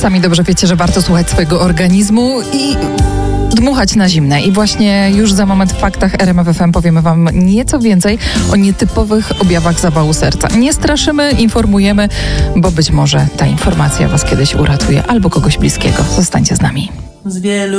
Sami dobrze wiecie, że warto słuchać swojego organizmu i dmuchać na zimne. I właśnie już za moment w faktach RMF FM powiemy wam nieco więcej o nietypowych objawach zawału serca. Nie straszymy, informujemy, bo być może ta informacja was kiedyś uratuje albo kogoś bliskiego. Zostańcie z nami.